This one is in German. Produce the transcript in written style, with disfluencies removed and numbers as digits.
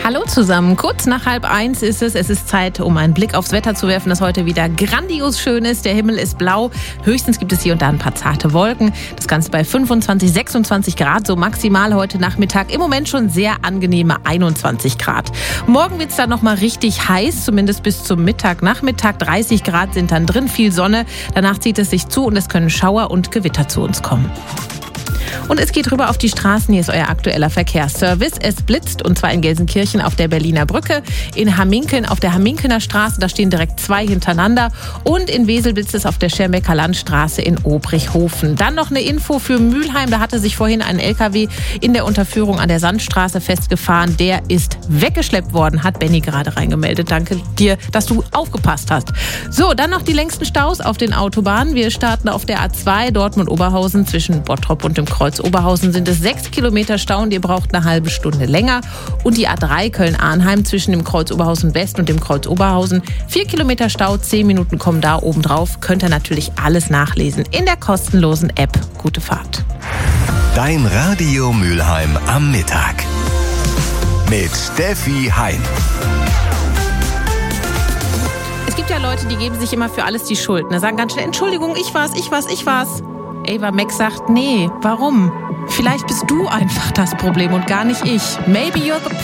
Hallo zusammen, kurz nach 12:30 ist es. Es ist Zeit, um einen Blick aufs Wetter zu werfen, das heute wieder grandios schön ist. Der Himmel ist blau, höchstens gibt es hier und da ein paar zarte Wolken. Das Ganze bei 25, 26 Grad, so maximal heute Nachmittag. Im Moment schon sehr angenehme 21 Grad. Morgen wird es dann nochmal richtig heiß, zumindest bis zum Mittag. Nachmittag 30 Grad sind dann drin, viel Sonne. Danach zieht es sich zu und es können Schauer und Gewitter zu uns kommen. Und es geht rüber auf die Straßen. Hier ist euer aktueller Verkehrsservice. Es blitzt, und zwar in Gelsenkirchen auf der Berliner Brücke, in Hamminkeln auf der Hamminkener Straße, da stehen direkt 2 hintereinander, und in Wesel blitzt es auf der Schermbecker Landstraße in Obrichhofen. Dann noch eine Info für Mülheim. Da hatte sich vorhin ein LKW in der Unterführung an der Sandstraße festgefahren. Der ist weggeschleppt worden, hat Benny gerade reingemeldet. Danke dir, dass du aufgepasst hast. So, dann noch die längsten Staus auf den Autobahnen. Wir starten auf der A2 Dortmund-Oberhausen. Zwischen Bottrop und dem Kreuz Oberhausen sind es 6 Kilometer Stau und ihr braucht eine halbe Stunde länger. Und die A3 Köln-Arnheim zwischen dem Kreuz Oberhausen West und dem Kreuz Oberhausen. 4 Kilometer Stau, 10 Minuten kommen da oben drauf. Könnt ihr natürlich alles nachlesen in der kostenlosen App. Gute Fahrt. Dein Radio Mülheim am Mittag. Mit Steffi Hein. Es gibt ja Leute, die geben sich immer für alles die Schuld. Da sagen ganz schnell, Entschuldigung, ich war's. Ava Max sagt, nee, warum? Vielleicht bist du einfach das Problem und gar nicht ich. Maybe you're the